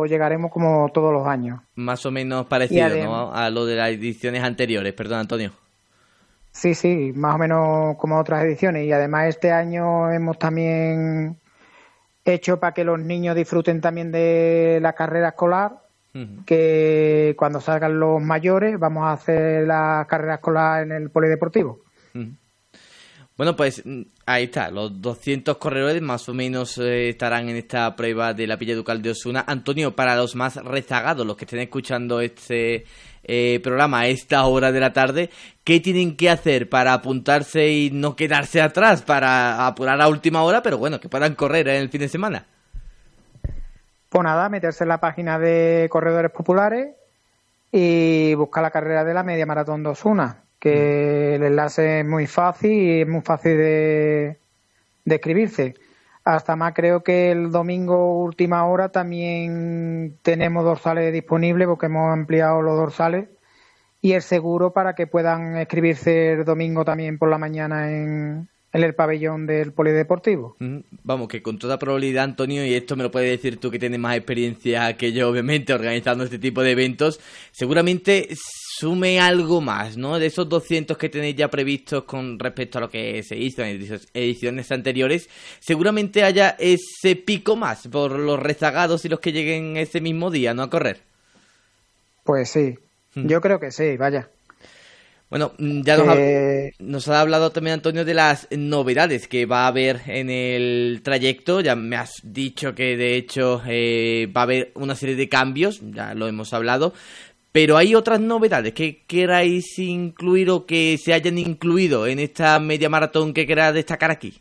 pero llegaremos como todos los años. Más o menos parecido, ¿no? A lo de las ediciones anteriores. Perdón, Antonio. Sí, más o menos como otras ediciones. Y además este año hemos también hecho para que los niños disfruten también de la carrera escolar, que cuando salgan los mayores vamos a hacer la carrera escolar en el polideportivo. Bueno, pues ahí está, los 200 corredores más o menos estarán en esta prueba de la Villa Ducal de Osuna. Antonio, para los más rezagados, los que estén escuchando este programa a esta hora de la tarde, ¿qué tienen que hacer para apuntarse y no quedarse atrás, para apurar a última hora, pero bueno, que puedan correr en el fin de semana? Pues nada, meterse en la página de Corredores Populares y buscar la carrera de la Media Maratón de Osuna, que el enlace es muy fácil y es muy fácil de escribirse. Hasta más creo que el domingo última hora también tenemos dorsales disponibles porque hemos ampliado los dorsales y el seguro para que puedan escribirse el domingo también por la mañana en el pabellón del polideportivo. Vamos, que con toda probabilidad, Antonio, y esto me lo puedes decir tú que tienes más experiencia que yo, obviamente, organizando este tipo de eventos, seguramente sume algo más, ¿no? De esos 200 que tenéis ya previstos con respecto a lo que se hizo en ediciones anteriores, seguramente haya ese pico más por los rezagados y los que lleguen ese mismo día, ¿no? A correr. Pues sí, yo creo que sí, vaya. Bueno, ya nos ha hablado también, Antonio, de las novedades que va a haber en el trayecto. Ya me has dicho que, de hecho, va a haber una serie de cambios, ya lo hemos hablado. Pero hay otras novedades que queráis incluir o que se hayan incluido en esta media maratón que queráis destacar aquí.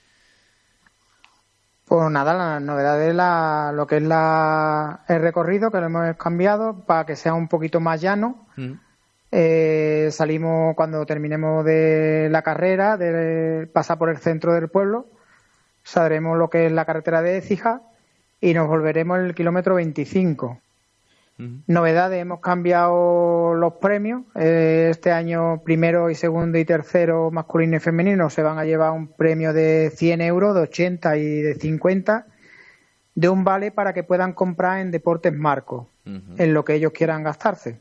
Pues nada, la novedad es lo que es el recorrido, que lo hemos cambiado para que sea un poquito más llano. Salimos cuando terminemos de la carrera, de pasar por el centro del pueblo, saldremos lo que es la carretera de Écija y nos volveremos en el kilómetro 25. Novedades, hemos cambiado los premios. Este año primero y segundo y tercero, masculino y femenino, se van a llevar un premio de 100 euros, de 80 y de 50, de un vale para que puedan comprar en Deportes Marcos, en lo que ellos quieran gastarse.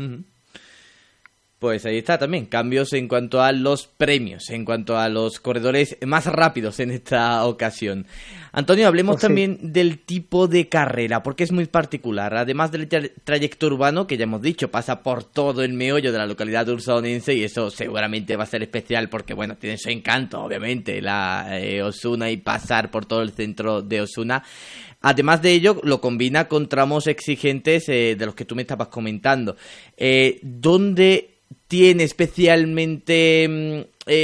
Pues ahí está también, cambios en cuanto a los premios, en cuanto a los corredores más rápidos en esta ocasión. Antonio, hablemos también del tipo de carrera, porque es muy particular. Además del trayecto urbano, que ya hemos dicho, pasa por todo el meollo de la localidad ursaonense, y eso seguramente va a ser especial porque, bueno, tiene su encanto, obviamente, la Osuna y pasar por todo el centro de Osuna. Además de ello, lo combina con tramos exigentes de los que tú me estabas comentando. ¿Dónde tiene especialmente,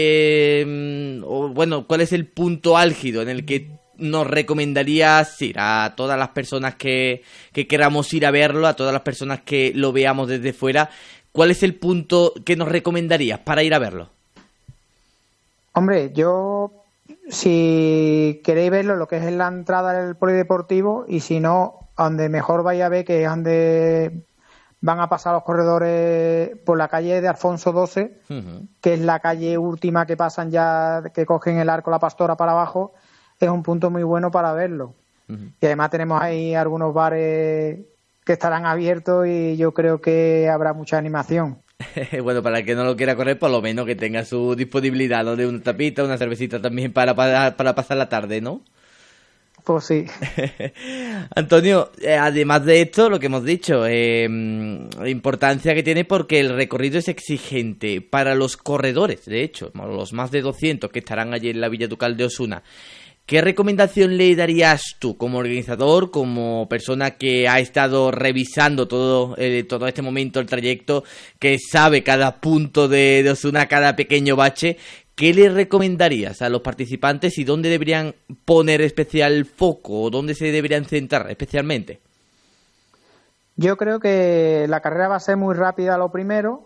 cuál es el punto álgido en el que nos recomendarías ir a todas las personas que queramos ir a verlo, a todas las personas que lo veamos desde fuera? ¿Cuál es el punto que nos recomendarías para ir a verlo? Hombre, yo, si queréis verlo, lo que es en la entrada del polideportivo, y si no, donde mejor vais a ver, que es donde van a pasar los corredores, por la calle de Alfonso XII, que es la calle última que pasan ya, que cogen el Arco La Pastora para abajo. Es un punto muy bueno para verlo. Y además tenemos ahí algunos bares que estarán abiertos y yo creo que habrá mucha animación. Bueno, para el que no lo quiera correr, por lo menos que tenga su disponibilidad, ¿no? De una tapita, una cervecita también para pasar la tarde, ¿no? Pues sí. Antonio, además de esto, lo que hemos dicho, la importancia que tiene porque el recorrido es exigente para los corredores, de hecho, los más de 200 que estarán allí en la Villa Ducal de Osuna. ¿Qué recomendación le darías tú como organizador, como persona que ha estado revisando todo este momento, el trayecto, que sabe cada punto de Osuna, cada pequeño bache? ¿Qué le recomendarías a los participantes y dónde deberían poner especial foco o dónde se deberían centrar especialmente? Yo creo que la carrera va a ser muy rápida lo primero.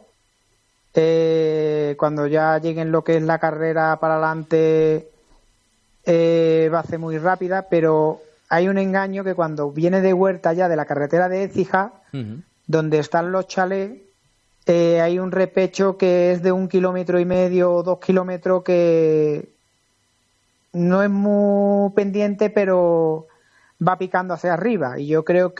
Cuando ya lleguen lo que es la carrera para adelante, va a ser muy rápida, pero hay un engaño que cuando viene de vuelta ya de la carretera de Écija, donde están los chalés, hay un repecho que es de 1,5 kilómetros o 2 kilómetros, que no es muy pendiente, pero va picando hacia arriba, y yo creo